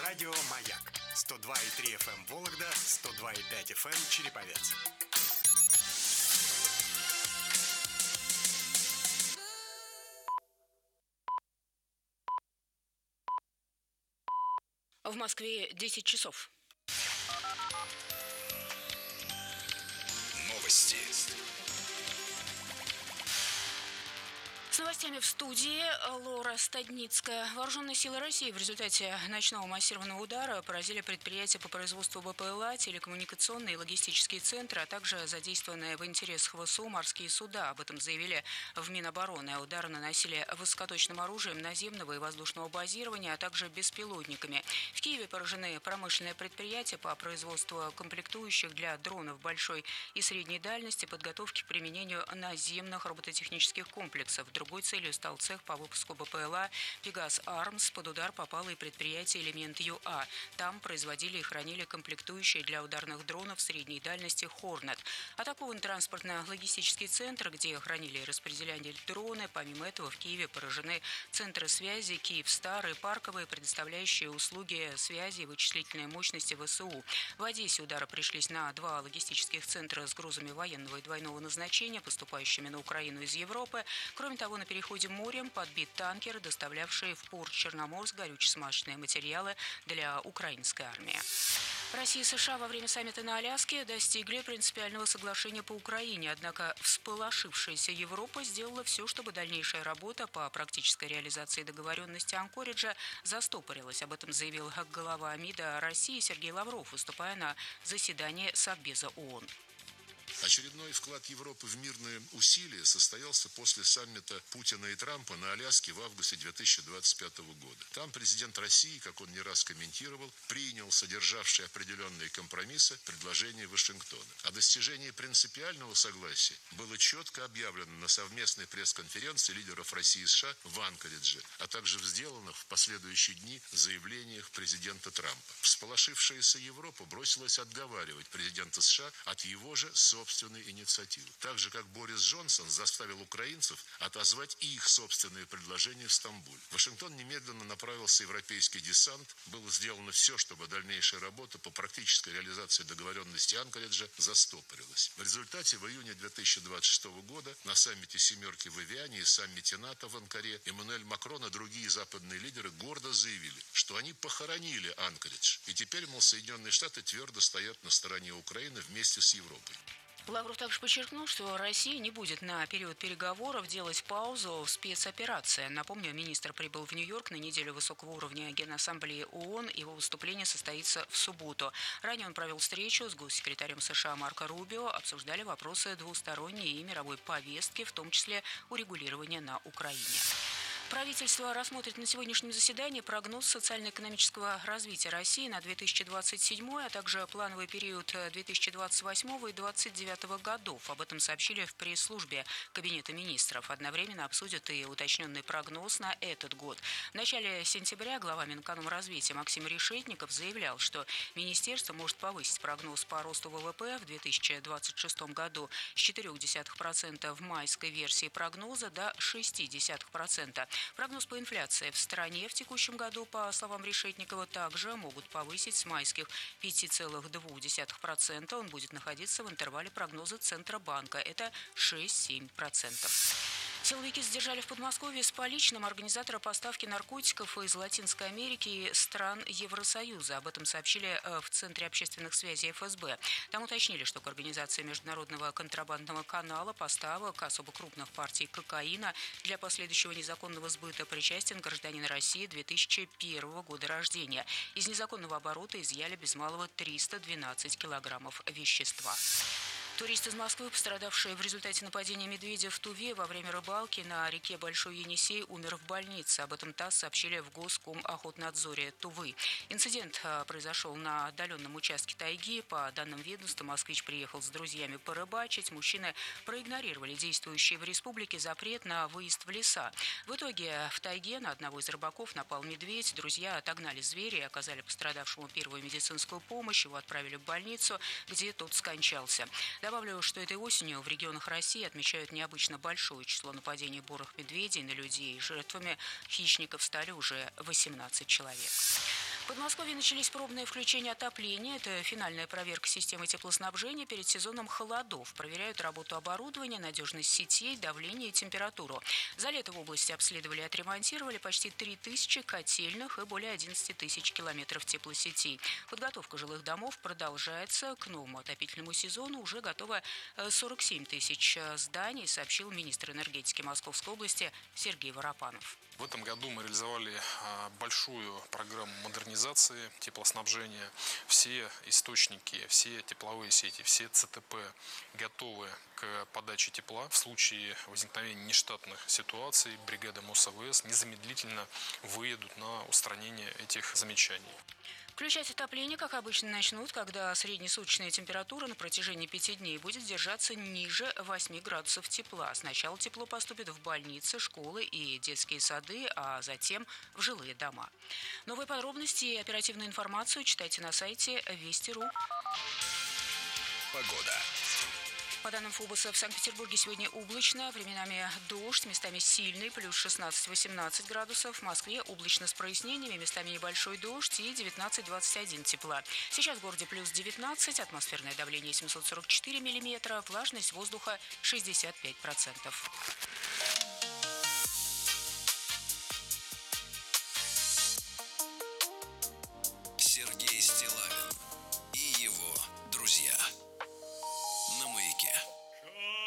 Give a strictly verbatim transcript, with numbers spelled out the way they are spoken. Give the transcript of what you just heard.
Радио «Маяк» сто два и три эф эм Вологда, сто два и пять эф эм Череповец. В Москве десять часов. Новости. С новостями в студии Лора Стадницкая. Вооруженные силы России в результате ночного массированного удара поразили предприятия по производству БПЛА, телекоммуникационные и логистические центры, а также задействованные в интересах ВСУ морские суда. Об этом заявили в Минобороны. Удары наносили высокоточным оружием наземного и воздушного базирования, а также беспилотниками. В Киеве поражены промышленные предприятия по производству комплектующих для дронов большой и средней дальности, подготовки к применению наземных робототехнических комплексов. Другой целью стал цех по выпуску БПЛА «Пегас Армс». Под удар попало и предприятие «Элемент ЮА». Там производили и хранили комплектующие для ударных дронов средней дальности «Хорнет». Атакован транспортно-логистический центр, где хранили и распределяли дроны. Помимо этого в Киеве поражены центры связи «Киевстар» и «Парковые», предоставляющие услуги связи и вычислительной мощности ВСУ. В Одессе удары пришлись на два логистических центра с грузами военного и двойного назначения, поступающими на Украину из Европы. Кроме того, на переходе морем подбит танкер, доставлявший в порт Черноморск горюче-смазочные материалы для украинской армии. Россия и США во время саммита на Аляске достигли принципиального соглашения по Украине. Однако всполошившаяся Европа сделала все, чтобы дальнейшая работа по практической реализации договоренности Анкориджа застопорилась. Об этом заявил глава МИДа России Сергей Лавров, выступая на заседании Совбеза ООН. Очередной вклад Европы в мирные усилия состоялся после саммита Путина и Трампа на Аляске в августе две тысячи двадцать пятого года. Там президент России, как он не раз комментировал, принял содержавшие определенные компромиссы предложения Вашингтона. О достижении принципиального согласия было четко объявлено на совместной пресс-конференции лидеров России и США в Анкоридже, а также в сделанных в последующие дни заявлениях президента Трампа. Всполошившаяся Европа бросилась отговаривать президента США от его же собственного собственной инициативы. Так же, как Борис Джонсон заставил украинцев отозвать их собственные предложения в Стамбуле. В Вашингтон немедленно направился европейский десант. Было сделано все, чтобы дальнейшая работа по практической реализации договоренности Анкориджа застопорилась. В результате в июне две тысячи двадцать шестого года на саммите «семерки» в Эвиане и саммите НАТО в Анкаре Эммануэль Макрон и другие западные лидеры гордо заявили, что они похоронили Анкоридж. И теперь, мол, Соединенные Штаты твердо стоят на стороне Украины вместе с Европой. Лавров также подчеркнул, что Россия не будет на период переговоров делать паузу в спецоперации. Напомню, министр прибыл в Нью-Йорк на неделю высокого уровня Генассамблеи ООН. Его выступление состоится в субботу. Ранее он провел встречу с госсекретарем США Марко Рубио. Обсуждали вопросы двусторонней и мировой повестки, в том числе урегулирования на Украине. Правительство рассмотрит на сегодняшнем заседании прогноз социально-экономического развития России на две тысячи двадцать седьмой, а также плановый период две тысячи двадцать восьмого и две тысячи двадцать девятого годов. Об этом сообщили в пресс-службе Кабинета министров. Одновременно обсудят и уточненный прогноз на этот год. В начале сентября глава Минэкономразвития Максим Решетников заявлял, что министерство может повысить прогноз по росту ВВП в две тысячи двадцать шестом году с четыре десятых процента в майской версии прогноза до шесть десятых процента. Прогноз по инфляции в стране в текущем году, по словам Решетникова, также могут повысить с майских пяти целых двух десятых процента. Он будет находиться в интервале прогноза Центробанка. Это шесть-семь процентов. Силовики задержали в Подмосковье с поличным организатора поставки наркотиков из Латинской Америки и стран Евросоюза. Об этом сообщили в Центре общественных связей эф эс бэ. Там уточнили, что к организации международного контрабандного канала поставок особо крупных партий кокаина для последующего незаконного сбыта причастен гражданин России две тысячи первого года рождения. Из незаконного оборота изъяли без малого триста двенадцать килограммов вещества. Турист из Москвы, пострадавший в результате нападения медведя в Туве во время рыбалки на реке Большой Енисей, умер в больнице. Об этом ТАСС сообщили в Госкомохотнадзоре Тувы. Инцидент произошел на отдаленном участке тайги. По данным ведомства, москвич приехал с друзьями порыбачить. Мужчины проигнорировали действующий в республике запрет на выезд в леса. В итоге в тайге на одного из рыбаков напал медведь. Друзья отогнали зверя и оказали пострадавшему первую медицинскую помощь. Его отправили в больницу, где тот скончался. Добавлю, что этой осенью в регионах России отмечают необычно большое число нападений бурых медведей на людей. Жертвами хищников стали уже восемнадцать человек. В Подмосковье начались пробные включения отопления. Это финальная проверка системы теплоснабжения перед сезоном холодов. Проверяют работу оборудования, надежность сетей, давление и температуру. За лето в области обследовали и отремонтировали почти три тысячи котельных и более одиннадцать тысяч километров теплосетей. Подготовка жилых домов продолжается. К новому отопительному сезону уже готово сорок семь тысяч зданий, сообщил министр энергетики Московской области Сергей Воропанов. В этом году мы реализовали большую программу модернизации теплоснабжения. Все источники, все тепловые сети, все ЦТП готовы к подаче тепла. В случае возникновения нештатных ситуаций бригада МОСВС незамедлительно выедут на устранение этих замечаний. Включать отопление, как обычно, начнут, когда среднесуточная температура на протяжении пяти дней будет держаться ниже восьми градусов тепла. Сначала тепло поступит в больницы, школы и детские сады, а затем в жилые дома. Новые подробности и оперативную информацию читайте на сайте Вести точка ру. Погода. По данным ФОБОСа, в Санкт-Петербурге сегодня облачно, временами дождь, местами сильный, плюс шестнадцать-восемнадцать градусов. В Москве облачно с прояснениями, местами небольшой дождь и девятнадцать-двадцать один тепла. Сейчас в городе плюс девятнадцать, атмосферное давление семьсот сорок четыре миллиметра, влажность воздуха шестьдесят пять процентов.